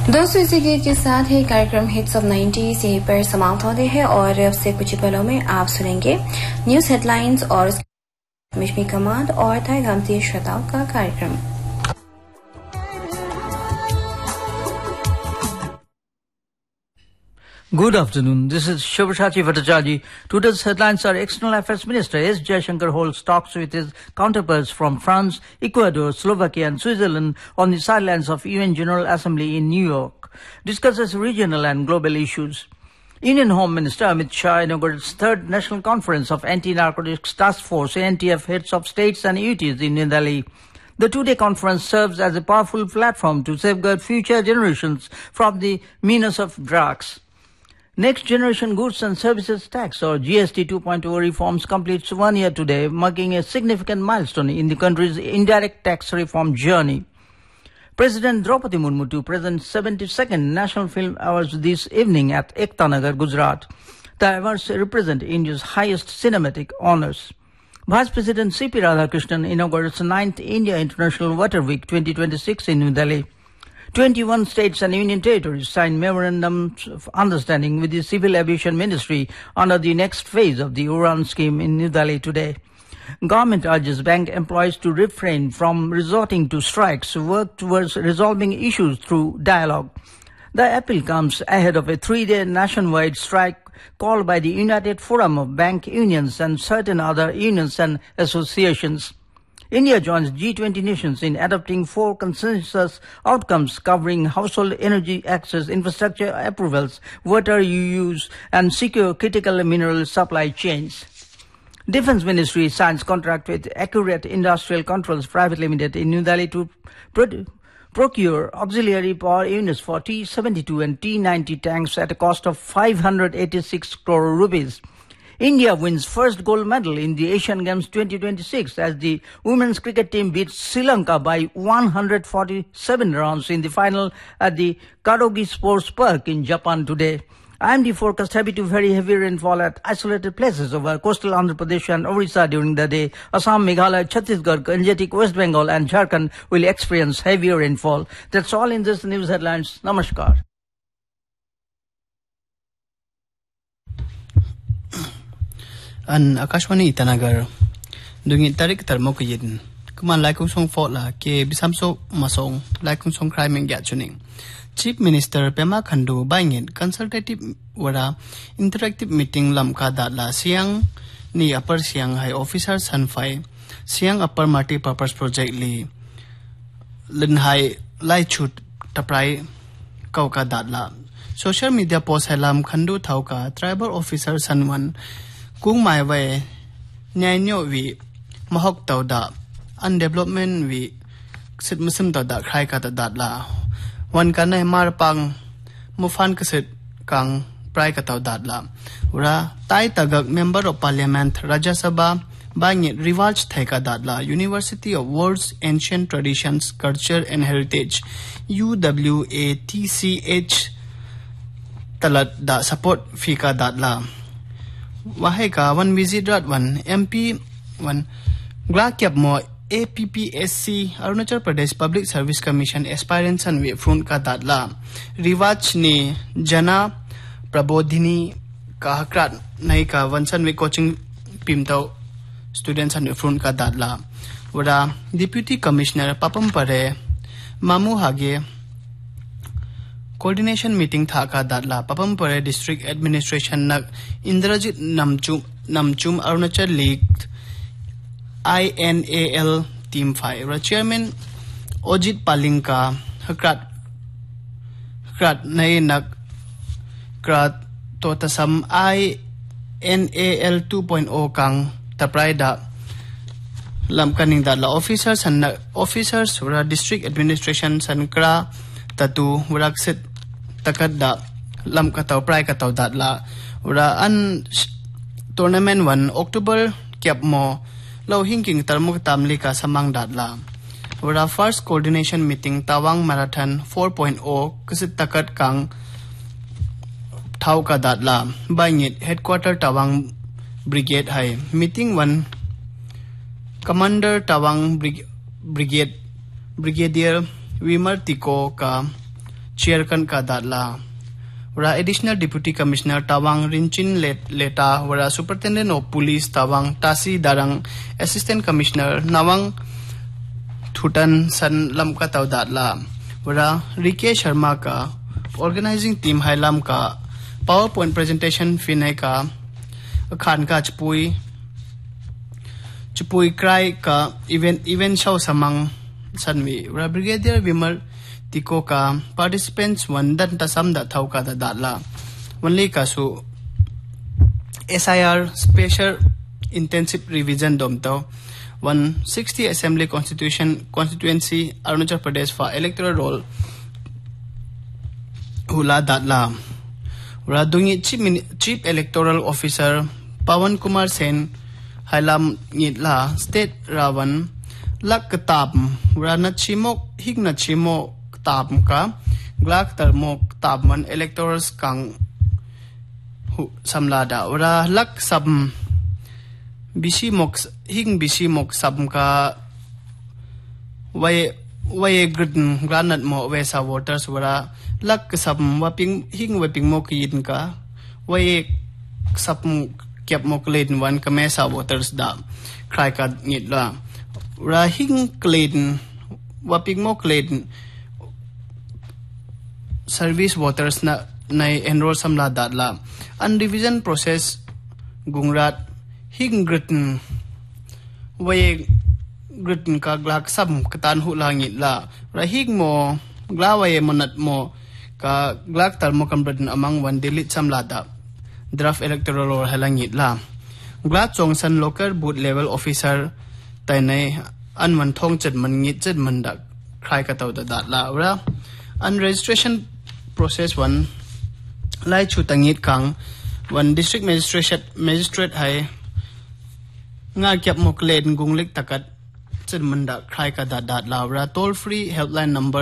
दोस्तों इसी गीत के साथ ही कार्यक्रम हिट्स ऑफ 90s यहीं पर समाप्त होते हैं और अब से कुछ पलों में आप सुनेंगे न्यूज हेडलाइंस और मिशमी कमांड और थाई गामती श्रोताओं का कार्यक्रम। Good afternoon. This is Shivashachi Bhattacharjee. Today's headlines are External Affairs Minister S. Jaishankar holds talks with his counterparts from France, Ecuador, Slovakia and Switzerland on the sidelines of UN General Assembly in New York. Discusses regional and global issues. Indian Home Minister Amit Shah inaugurates third National Conference of Anti-Narcotics Task Force ANTF heads of states and UTs in New Delhi. The two-day conference serves as a powerful platform to safeguard future generations from the menace of drugs. Next Generation Goods and Services Tax or GST 2.0 reforms completes 1 year today, marking a significant milestone in the country's indirect tax reform journey. President Draupadi Murmu to present 72nd National Film Awards this evening at Ekta Nagar, Gujarat. The awards represent India's highest cinematic honors. Vice President C.P. Radhakrishnan inaugurates 9th India International Water Week 2026 in New Delhi. 21 states and union territories signed memorandums of understanding with the Civil Aviation Ministry under the next phase of the UDAN scheme in New Delhi today. Government urges bank employees to refrain from resorting to strikes, work towards resolving issues through dialogue. The appeal comes ahead of a 3-day nationwide strike called by the United Forum of Bank Unions and certain other unions and associations. India joins G20 nations in adopting 4 consensus outcomes covering household energy access, infrastructure approvals, water use, and secure critical mineral supply chains. Defense Ministry signs contract with Accurate Industrial Controls Private Limited in New Delhi to procure auxiliary power units for T-72 and T-90 tanks at a cost of 586 crore rupees. India wins first gold medal in the Asian Games 2026 as the women's cricket team beats Sri Lanka by 147 runs in the final at the Kadogi Sports Park in Japan today. IMD forecast heavy to very heavy rainfall at isolated places over coastal Andhra Pradesh and Orissa during the day. Assam, Meghalaya, Chhattisgarh, Gangetic, West Bengal and Jharkhand will experience heavier rainfall. That's all in this news headlines. Namaskar. An Akashwani Itanagar doing Tarik Tarmokayin. Come on, like Song Fotla, K. Bisamso Masong, like Song Crime and Gatchuning. Chief Minister Pema Khandu buying it, consultative wara interactive meeting Lamka Datla, Siang ni upper Siang High Officers Sanfai, Siang upper multi purpose project Li Lin High Light Shoot Taprai Kauka Datla. Social media post Halam Khandu Tauka, tribal officer Sanwan. Kung mai way nyanyo vi mahok tawda undevelopment vi sit musim tawda khai ka ta la wan kan nai mar pang mufan ka sit kang prai ka tawda la ura tai tagak member of parliament Rajya Sabha bangit rivaj thai ka la University of World's Ancient Traditions Culture and Heritage UWATCH talat da support fi ka la Waheka one visit one MP one Glakyap mo APPSC Arunachal Pradesh Public Service Commission aspirants and we front ka datla Riwach ni Jana Prabodhini Kahakrat Naika Vansan we coaching Pimtau students and we front ka datla Wada Deputy Commissioner Papam Pare Mamu Hage Coordination meeting thaka datla Papam Pare District Administration nak Indrajit Namchum Arunachal League INAL Team 5 Chairman Ojit Palinka Hakrat Nay nak Krat Totasam INAL 2.0 Kang Taprayda Lamkaning datla officers and officers were district administration sankra tatu wuraksit takadda lam kataw pray kataw datla ura an tournament 1 October kyap mo law hinking tarmuk tamli ka samang datla ura first coordination meeting Tawang Marathon 4.0 kasit takat kang thau ka datla bangit headquarter Tawang Brigade hai meeting 1 Commander Tawang Brigadier Wimar Tiko ka chair kan ka datla wara additional deputy commissioner Tawang Rinchin Leta wara superintendent of police Tawang Tasi Darang assistant commissioner Nawang Thutan San lam ka taw datla wara Rike Sharma ka organizing team hailam ka PowerPoint presentation finai ka khan ka chupui cry ka event show samang sanwi wara brigadier Vimal Tiko ka participants wandan ta samda thau ka da datla wanli ka su SIR special intensive revision domto 160 assembly constituency Arunachal Pradesh for electoral roll hula datla radungi chief electoral officer Pawan Kumar Sen hailam ngitla state rawan lak katab rana chimok higna chimok tab ka glak tarmok tabman electors kang samlada ora lak sab bisi mok sab ka way gridn granat mo wesa voters ora lak sab waping mok yin ka way sab kyap mok len wan ka mesa voters da krai ka ngitla ra hing kleden waping mok len service voters na enroll samla datla an revision process gungrat hing gritn way gritn ka glak sam katan hu langit la rahig mo glawaye monat mo ka glak tar mo kambratin amang wan delete samla da draft electoral or halangit la glak chong san local booth level officer tainai an man thong chet man ngit chet man da khai ka taw da datla ura an registration process one lai chu tangit kang one district magistrate hai nga kyap moklen gunglik takat chen manda khai ka dat lawra toll free helpline number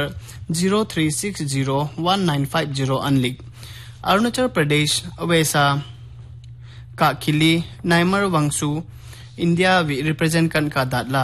03601950 anlik Arunachal Pradesh awesa ka khili naimar wangsu India we represent kan ka datla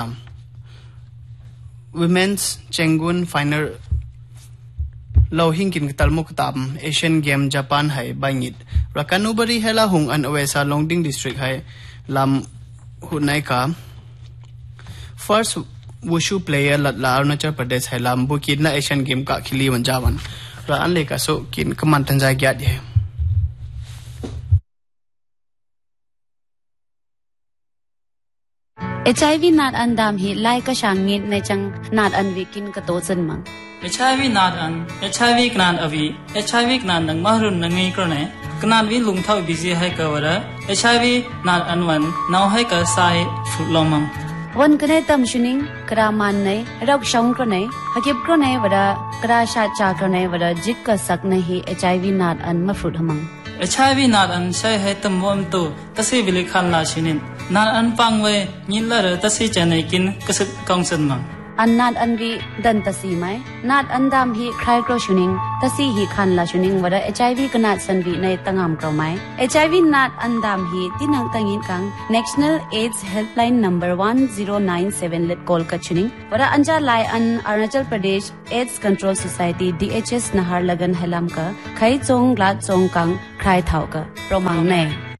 women's chengun final Low hinkin talmuk tam Asian Game Japan hai bangit rakanubari hela hung an awesa Longding district hai lam hunai ka first wushu player latla Arunachal Pradesh hai lam bukin na Asian Game ka khili wanjawan ra an le ka so kin kaman tanjai gyat ye HIV nat andam hi lai ka shangit ne chang nat an wikin ka to chen mang HIV nat an HIV knan avi HIV knan nang mahrun nangi krone knan wi lung thau bisi hai ka wara HIV nat an wan naw hai ka sai futlomang wan kane tam shuning kra man nei rok shong krone hakip krone wara kra sha cha krone wara jik ka sak ne hi HIV nat an ma fruit hamang HIV nat an sai hai tam wam to tasi bili khan la shinin nat an pangwe nilla ra tasi chanai kin kasuk kongsan mang an nat an ri dan tasi mai nat andam hi khai kro shuning tasi hi khan la shuning wara HIV kanat san bi nei tangam kro mai HIV nat andam hi tinang tangin kang National AIDS Helpline number 1097 let call ka shuning wara anja lai an Arunachal Pradesh AIDS Control Society DHS nahar lagan helam ka khai chong glat chong kang khai thau ka promang nei